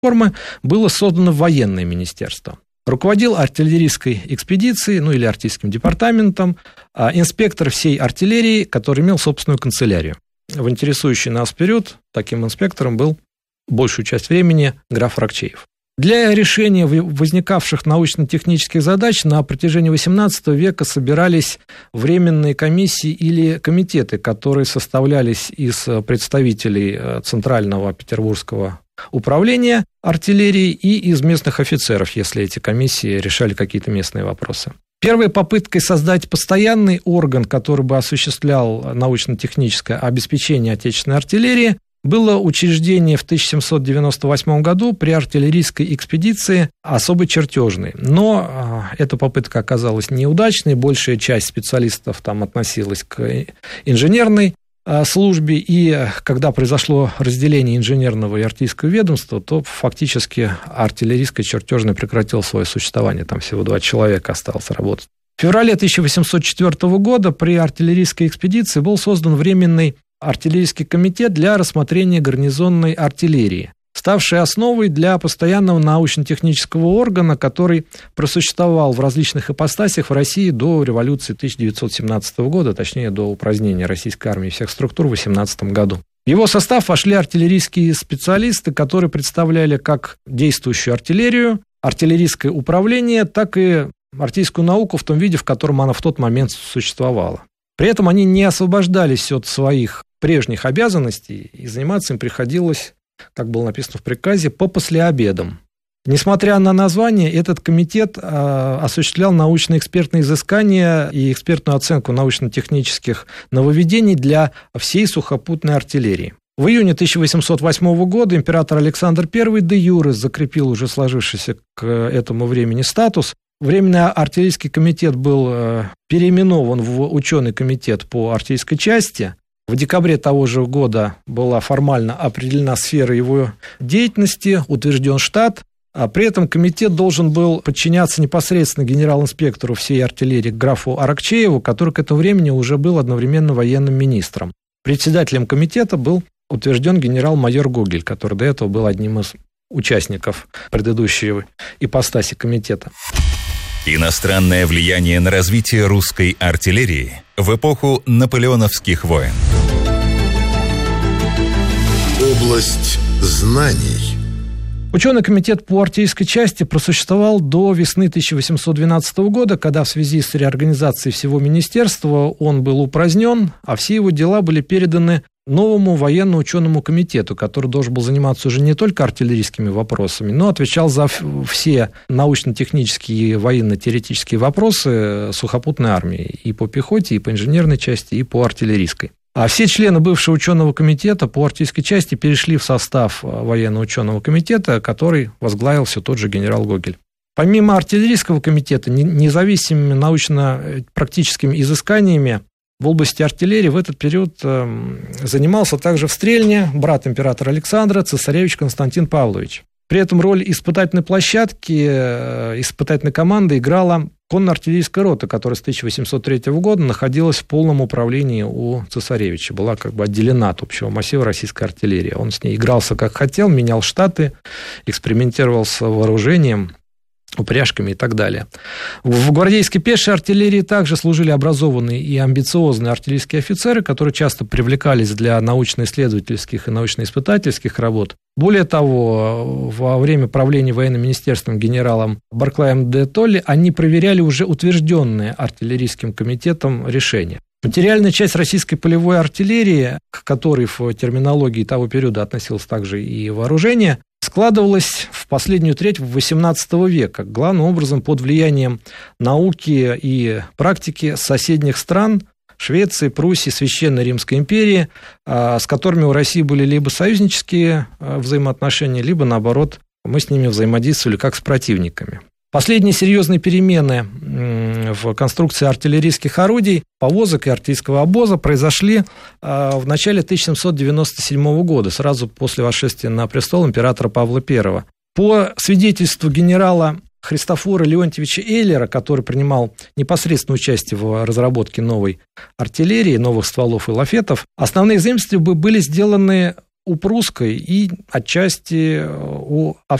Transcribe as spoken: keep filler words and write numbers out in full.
формы, было создано военное министерство. Руководил артиллерийской экспедицией, ну или артиллерийским департаментом, инспектор всей артиллерии, который имел собственную канцелярию. В интересующий нас период таким инспектором был большую часть времени граф Аракчеев. Для решения возникавших научно-технических задач на протяжении восемнадцатого века собирались временные комиссии или комитеты, которые составлялись из представителей Центрального Петербургского управления артиллерии и из местных офицеров, если эти комиссии решали какие-то местные вопросы. Первой попыткой создать постоянный орган, который бы осуществлял научно-техническое обеспечение отечественной артиллерии, было учреждение в тысяча семьсот девяносто восьмом году при артиллерийской экспедиции особо чертежной. Но эта попытка оказалась неудачной, большая часть специалистов там относилась к инженерной службе, и когда произошло разделение инженерного и артиллерийского ведомства, то фактически артиллерийская чертежная прекратила свое существование, там всего два человека осталось работать. В феврале тысяча восемьсот четвёртого года при артиллерийской экспедиции был создан временный артиллерийский комитет для рассмотрения гарнизонной артиллерии, ставший основой для постоянного научно-технического органа, который просуществовал в различных ипостасях в России до революции тысяча девятьсот семнадцатого года, точнее, до упразднения российской армии всех структур в восемнадцатом году. В его состав вошли артиллерийские специалисты, которые представляли как действующую артиллерию, артиллерийское управление, так и артиллерийскую науку в том виде, в котором она в тот момент существовала. При этом они не освобождались от своих прежних обязанностей, и заниматься им приходилось, как было написано в приказе, по послеобедам. Несмотря на название, этот комитет э, осуществлял научно-экспертные изыскания и экспертную оценку научно-технических нововведений для всей сухопутной артиллерии. В июне тысяча восемьсот восьмого года император Александр Первый де юре закрепил уже сложившийся к этому времени статус. Временный артиллерийский комитет был э, переименован в ученый комитет по артиллерийской части. В декабре того же года была формально определена сфера его деятельности, утвержден штат. А при этом комитет должен был подчиняться непосредственно генерал-инспектору всей артиллерии графу Аракчееву, который к этому времени уже был одновременно военным министром. Председателем комитета был утвержден генерал-майор Гогель, который до этого был одним из участников предыдущей ипостаси комитета. Иностранное влияние на развитие русской артиллерии в эпоху наполеоновских войн. Область знаний. Ученый комитет по артиллерийской части просуществовал до весны тысяча восемьсот двенадцатого года, когда в связи с реорганизацией всего министерства он был упразднен, а все его дела были переданы новому военно-ученому комитету, который должен был заниматься уже не только артиллерийскими вопросами, но отвечал за все научно-технические и военно-теоретические вопросы сухопутной армии и по пехоте, и по инженерной части, и по артиллерийской. А все члены бывшего ученого комитета по артиллерийской части перешли в состав военно-ученого комитета, который возглавил все тот же генерал Гогель. Помимо артиллерийского комитета, независимыми научно-практическими изысканиями в области артиллерии в этот период занимался также в Стрельне брат императора Александра, цесаревич Константин Павлович. При этом роль испытательной площадки, испытательной команды играла конно-артиллерийская рота, которая с тысяча восемьсот третьего года находилась в полном управлении у цесаревича, была как бы отделена от общего массива российской артиллерии. Он с ней игрался как хотел, менял штаты, экспериментировал с вооружением, упряжками и так далее. В гвардейской пешей артиллерии также служили образованные и амбициозные артиллерийские офицеры, которые часто привлекались для научно-исследовательских и научно-испытательских работ. Более того, во время правления военным министерством генералом Барклаем де Толли они проверяли уже утвержденные артиллерийским комитетом решения. Материальная часть российской полевой артиллерии, к которой в терминологии того периода относилось также и вооружение, складывалась в последнюю треть восемнадцатого века, главным образом под влиянием науки и практики соседних стран, Швеции, Пруссии, Священной Римской империи, с которыми у России были либо союзнические взаимоотношения, либо, наоборот, мы с ними взаимодействовали как с противниками. Последние серьезные перемены в конструкции артиллерийских орудий, повозок и артиллерийского обоза произошли в начале тысяча семьсот девяносто седьмого года, сразу после восшествия на престол императора Павла Первого. По свидетельству генерала Христофора Леонтьевича Эйлера, который принимал непосредственное участие в разработке новой артиллерии, новых стволов и лафетов, основные заимствования были сделаны у прусской и отчасти у